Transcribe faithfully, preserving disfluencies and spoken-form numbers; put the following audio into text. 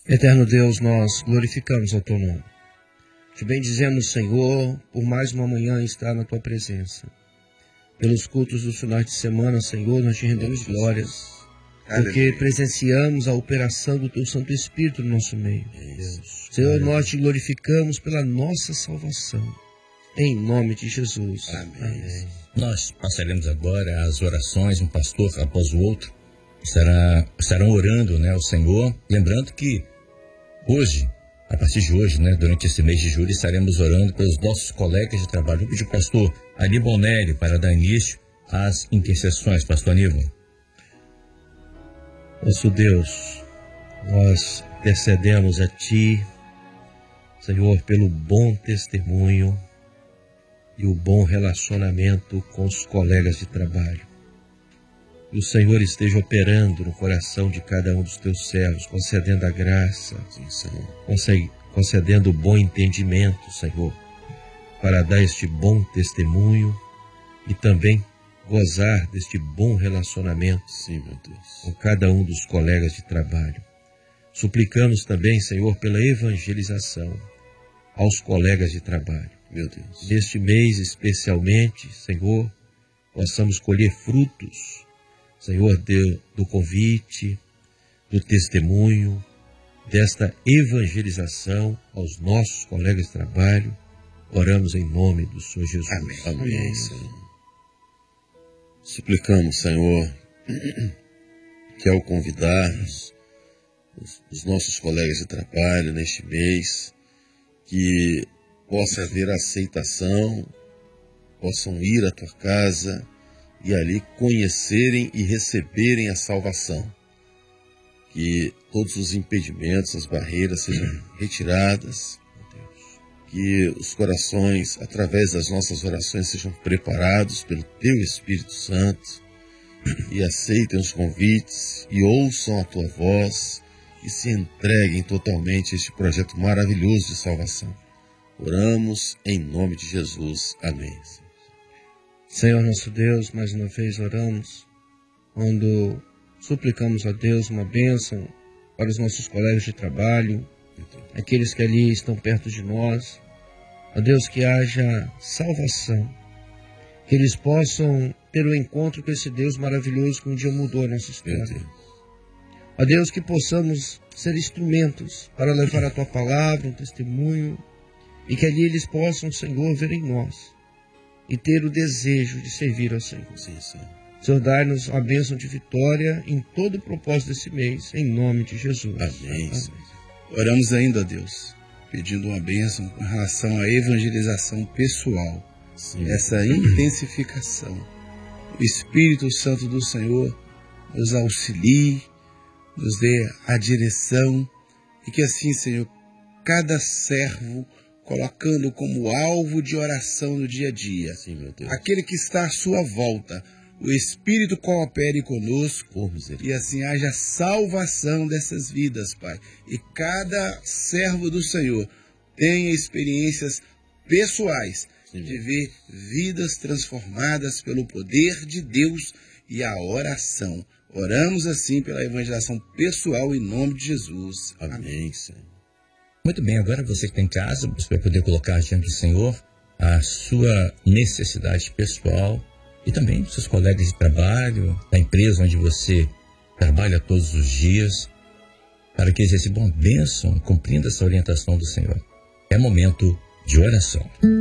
Eterno Deus, nós glorificamos o Teu nome. Te bendizemos, Senhor, por mais uma manhã estar na Tua presença. Pelos cultos dos finais de semana, Senhor, nós te rendemos glórias, porque presenciamos a operação do Teu Santo Espírito no nosso meio. Deus. Senhor, nós te glorificamos pela nossa salvação. Em nome de Jesus. Amém. Amém. Nós passaremos agora as orações, um pastor após o outro, estará, estarão orando, né, ao Senhor. Lembrando que hoje, a partir de hoje, né, durante esse mês de julho, estaremos orando pelos nossos colegas de trabalho. Eu pedi ao pastor Aníbal Bonelli para dar início às intercessões. Pastor Aníbal. Nosso Deus, nós intercedemos a Ti, Senhor, pelo bom testemunho e o bom relacionamento com os colegas de trabalho. Que o Senhor esteja operando no coração de cada um dos Teus servos, concedendo a graça, Senhor, concedendo o bom entendimento, Senhor, para dar este bom testemunho e também gozar deste bom relacionamento, sim, meu Deus, com cada um dos colegas de trabalho. Suplicamos também, Senhor, pela evangelização aos colegas de trabalho. Meu Deus. Neste mês especialmente, Senhor, possamos colher frutos, Senhor, de, do convite, do testemunho, desta evangelização aos nossos colegas de trabalho. Oramos em nome do Senhor Jesus. Amém. Amém, Senhor. Suplicamos, Senhor, que ao convidarmos os, os nossos colegas de trabalho neste mês, que possa haver aceitação, possam ir à tua casa e ali conhecerem e receberem a salvação. Que todos os impedimentos, as barreiras sejam retiradas, que os corações, através das nossas orações, sejam preparados pelo Teu Espírito Santo e aceitem os convites e ouçam a Tua voz e se entreguem totalmente a este projeto maravilhoso de salvação. Oramos em nome de Jesus. Amém. Senhor nosso Deus, mais uma vez oramos, quando suplicamos a Deus uma bênção para os nossos colegas de trabalho, aqueles que ali estão perto de nós. Ó Deus, que haja salvação, que eles possam ter o um encontro com esse Deus maravilhoso que um dia mudou a nossa história. Ó Deus, que possamos ser instrumentos para levar a Tua palavra, um testemunho, e que ali eles possam, Senhor, ver em nós e ter o desejo de servir ao Senhor. Sim, sim. Senhor, dai-nos a bênção de vitória em todo o propósito desse mês, em nome de Jesus. Amém. Amém. Oramos ainda a Deus, pedindo uma bênção com relação à evangelização pessoal, sim, essa intensificação. O Espírito Santo do Senhor nos auxilie, nos dê a direção, e que assim, Senhor, cada servo colocando como alvo de oração no dia a dia, sim, meu Deus, aquele que está à sua volta, o Espírito coopere conosco, e assim haja salvação dessas vidas, Pai. E cada servo do Senhor tenha experiências pessoais, sim, de ver vidas transformadas pelo poder de Deus e a oração. Oramos assim pela evangelização pessoal em nome de Jesus. Amém. Amém, Senhor. Muito bem, agora você que está em casa, você vai poder colocar diante do Senhor a sua necessidade pessoal e também dos seus colegas de trabalho, da empresa onde você trabalha todos os dias, para que eles recebam bênção, cumprindo essa orientação do Senhor. É momento de oração.